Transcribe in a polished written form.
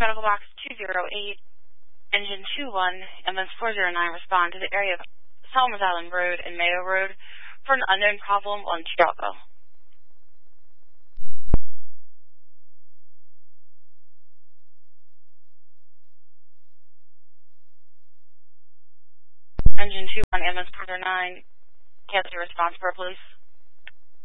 Medical Box 208, Engine 21, Ambulance 409 respond to the area of Solomons Island Road and Mayo Road for an unknown problem on Chicago. Engine 21, Ambulance 409, cancel your response for police.